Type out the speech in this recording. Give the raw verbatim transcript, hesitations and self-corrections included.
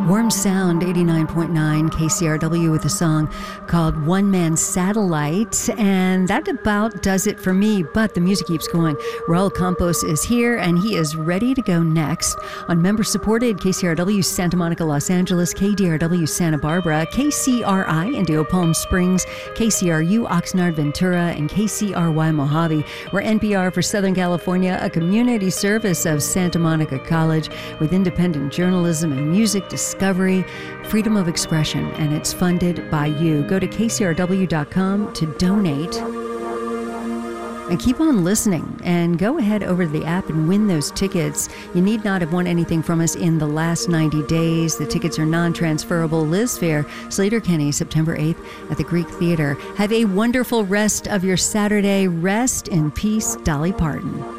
Warm Sound, eighty-nine point nine K C R W with a song called One Man Satellite. And that about does it for me, but the music keeps going. Raul Campos is here, and he is ready to go next on member-supported K C R W Santa Monica, Los Angeles, K D R W Santa Barbara, K C R I Indio Palm Springs, K C R U Oxnard Ventura, and K C R Y Mojave. We're N P R for Southern California, a community service of Santa Monica College with independent journalism and music discovery, freedom of expression, and it's funded by you. Go to K C R W dot com to donate. And keep on listening, and go ahead over to the app and win those tickets. You need not have won anything from us in the last ninety days. The tickets are non-transferable. Liz Fair, Slater Kenny, September eighth at the Greek Theater. Have a wonderful rest of your Saturday. Rest in peace, Dolly Parton.